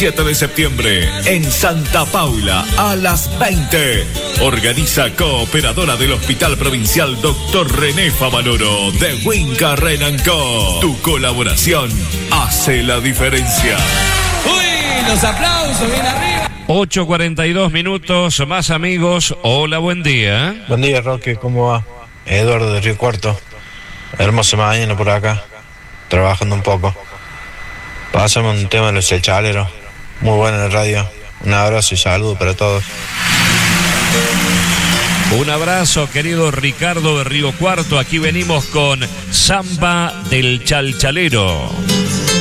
27 de septiembre en Santa Paula a las 20. Organiza Cooperadora del Hospital Provincial Dr. René Favaloro de Winca Renanco. Tu colaboración hace la diferencia. ¡Uy! Los aplausos, bien arriba. 8:42 minutos, más amigos. Hola, buen día. Buen día, Roque, ¿cómo va? Eduardo de Río Cuarto. Hermosa mañana por acá, trabajando un poco. Pásame un tema de los chaleros. Muy bueno en la radio. Un abrazo y saludo para todos. Un abrazo, querido Ricardo de Río Cuarto. Aquí venimos con Samba del Chalchalero.